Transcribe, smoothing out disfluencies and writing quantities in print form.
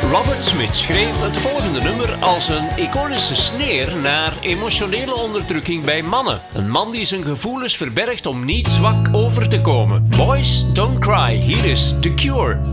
Robert Smith schreef het volgende nummer als een iconische sneer naar emotionele onderdrukking bij mannen. Een man die zijn gevoelens verbergt om niet zwak over te komen. Boys Don't Cry, hier is The Cure.